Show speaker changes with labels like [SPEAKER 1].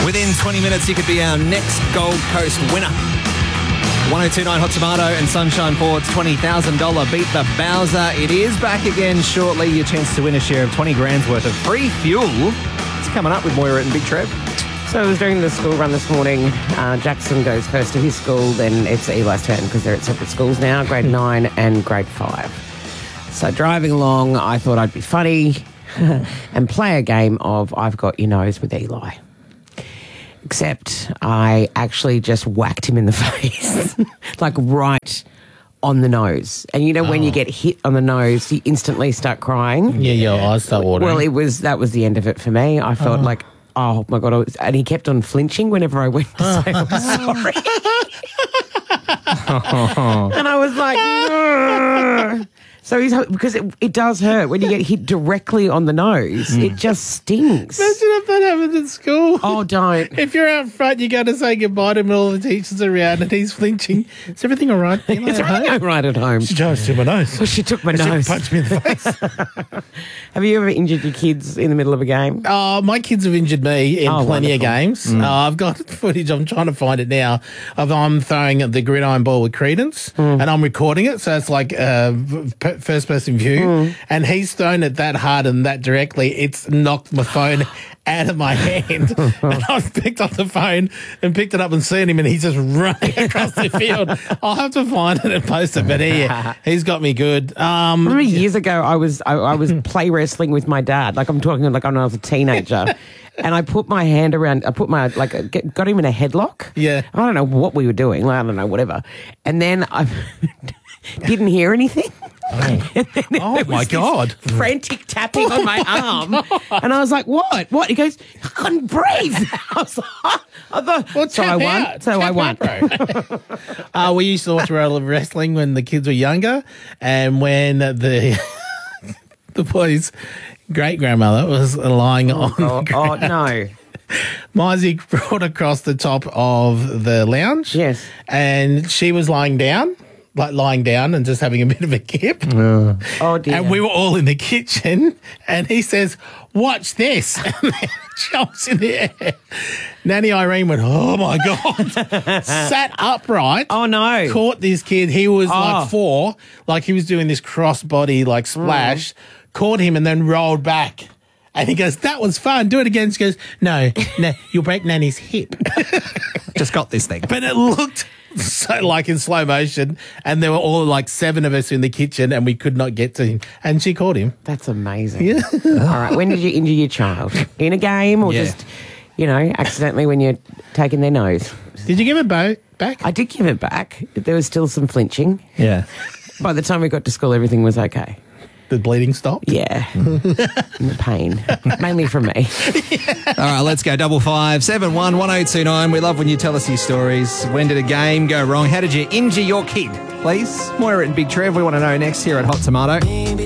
[SPEAKER 1] Within 20 minutes, you could be our next Gold Coast winner. 1029 Hot Tomato and Sunshine Ford's $20,000 Beat the Bowser. It is back again shortly. Your chance to win a share of 20 grand's worth of free fuel. It's coming up with Moira and Big Trev.
[SPEAKER 2] So I was doing the school run this morning. Jackson goes first to his school, then it's Eli's turn because they're at separate schools now, grade 9 and grade 5. So driving along, I thought I'd be funny and play a game of I've Got Your Nose with Eli. Except I actually just whacked him in the face, like right on the nose. And you know when you get hit on the nose, you instantly start crying?
[SPEAKER 3] Yeah, your eyes start watering.
[SPEAKER 2] Well, that was the end of it for me. I felt like, oh my God. And he kept on flinching whenever I went to say I'm sorry. And I was like, "Ugh." So because it does hurt when you get hit directly on the nose. It just stings.
[SPEAKER 3] Imagine if that happens at school.
[SPEAKER 2] Oh, don't.
[SPEAKER 3] If you're out front, you go to say goodbye to him and all the teachers are around and he's flinching. Is everything all right?
[SPEAKER 2] Is everything all right at home?
[SPEAKER 3] She just took my nose.
[SPEAKER 2] Well, she took my nose.
[SPEAKER 3] She punched me in the face.
[SPEAKER 2] Have you ever injured your kids in the middle of a game?
[SPEAKER 3] My kids have injured me in plenty of games. I've got footage. I'm trying to find it now. I'm throwing the gridiron ball with Credence and I'm recording it. So it's like first person view. And he's thrown it that hard and that directly. It's knocked my phone out of my hand. And I've picked up the phone and picked it up and seen him and he's just running across the field. I'll have to find it and post it. But he's got me good.
[SPEAKER 2] Remember years ago I was play wrestling with my dad. Like I'm talking like when I was a teenager. And I put my hand around, got him in a headlock.
[SPEAKER 3] Yeah.
[SPEAKER 2] I don't know what we were doing. I don't know, whatever. And then I didn't hear anything.
[SPEAKER 3] Oh my God.
[SPEAKER 2] Frantic tapping on my arm. And I was like, what? What? He goes, I couldn't breathe. I thought,
[SPEAKER 3] well,
[SPEAKER 2] so I won.
[SPEAKER 3] Out.
[SPEAKER 2] So I won.
[SPEAKER 3] We used to watch wrestling when the kids were younger and when the boys' great-grandmother was lying on the ground.
[SPEAKER 2] Oh, no.
[SPEAKER 3] Mizey brought across the top of the lounge.
[SPEAKER 2] Yes.
[SPEAKER 3] And she was lying down and just having a bit of a kip.
[SPEAKER 2] Oh, dear.
[SPEAKER 3] And we were all in the kitchen and he says, watch this. And then jumps in the air. Nanny Irene went, oh, my God. Sat upright.
[SPEAKER 2] Oh, no.
[SPEAKER 3] Caught this kid. He was like 4. Like he was doing this crossbody like splash. Caught him and then rolled back. And he goes, that was fun. Do it again. She goes, no, you'll break Nanny's hip.
[SPEAKER 1] Just got this thing.
[SPEAKER 3] But it looked so like in slow motion and there were all like 7 of us in the kitchen and we could not get to him. And she caught him.
[SPEAKER 2] That's amazing. Yeah. All right. When did you injure your child? In a game or just, accidentally when you're taking their nose?
[SPEAKER 3] Did you give it back?
[SPEAKER 2] I did give it back. There was still some flinching.
[SPEAKER 1] Yeah.
[SPEAKER 2] By the time we got to school, everything was okay.
[SPEAKER 3] The bleeding stopped?
[SPEAKER 2] Yeah. And the pain. Mainly from me.
[SPEAKER 1] All right, let's go. 5571 1029. We love when you tell us your stories. When did a game go wrong? How did you injure your kid? Please. Moira and Big Trev, we want to know next here at Hot Tomato.